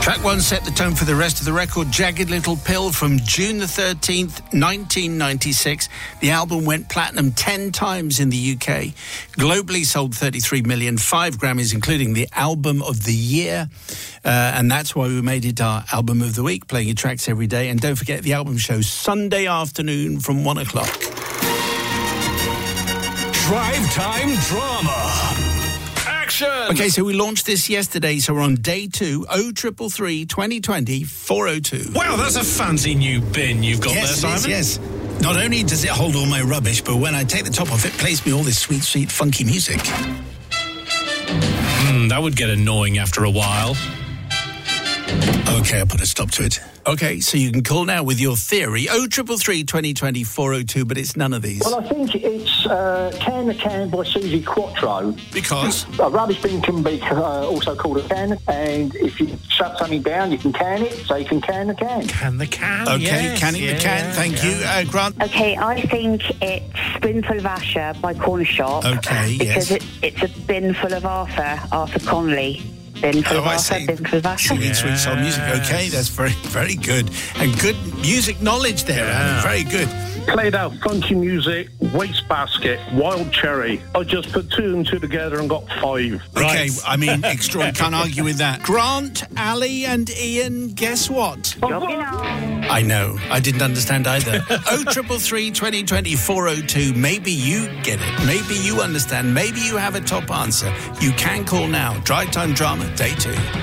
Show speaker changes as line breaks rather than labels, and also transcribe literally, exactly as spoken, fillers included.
Track one set the tone for the rest of the record. Jagged Little Pill from June the thirteenth, nineteen ninety-six. The album went platinum ten times in the U K. Globally sold thirty-three million, five Grammys, including the Album of the Year. Uh, and that's why we made it our Album of the Week, playing your tracks every day. And don't forget the album show Sunday afternoon from one o'clock.
Drive Time Drama. Action!
Okay, so we launched this yesterday, so we're on day two, oh triple three, twenty twenty, four oh two.
Wow, that's a fancy new bin you've got
yes,
there, Simon.
Yes, yes. Not only does it hold all my rubbish, but when I take the top off, it plays me all this sweet, sweet, funky music.
Hmm, that would get annoying after a while.
Okay, I'll put a stop to it. Okay, so you can call now with your theory. oh triple three, twenty twenty, four oh two, but it's none of these.
Well, I think it's uh, Can the Can by Susie Quattro.
Because?
A rubbish bin can be uh, also called a can, and if you shut something down, you can can it, so you can can the can.
Can the can,
Okay,
yes,
canning
yeah,
the can, thank
yeah.
you. Uh, Grant?
Okay, I think it's Binful of Asher by Corner Shop.
Okay,
because
yes.
it, it's a bin full of Arthur, Arthur Connolly. Bin full
Oh,
of
I
Arthur,
see.
bin full of Asher.
Singing sweet soul music. Okay, that's very, very good. And good music knowledge there,
Yeah.
Alan. Very good.
Played out funky music, Wastebasket, Wild Cherry. I just put two and two together and got five.
Okay,
Right.
I mean, extraordinary. Can't argue with that. Grant, Ali, and Ian, guess what?
Jogging on.
I know. I didn't understand either. oh triple three, twenty twenty, four oh two. Maybe you get it. Maybe you understand. Maybe you have a top answer. You can call now. Drive Time Drama, day two.